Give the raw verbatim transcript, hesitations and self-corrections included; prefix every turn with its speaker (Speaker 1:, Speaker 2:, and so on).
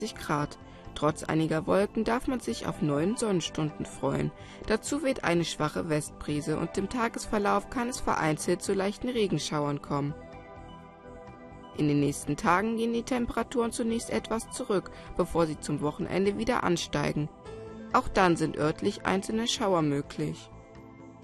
Speaker 1: Grad. Trotz einiger Wolken darf man sich auf neun Sonnenstunden freuen. Dazu weht eine schwache Westbrise und im Tagesverlauf kann es vereinzelt zu leichten Regenschauern kommen. In den nächsten Tagen gehen die Temperaturen zunächst etwas zurück, bevor sie zum Wochenende wieder ansteigen. Auch dann sind örtlich einzelne Schauer möglich.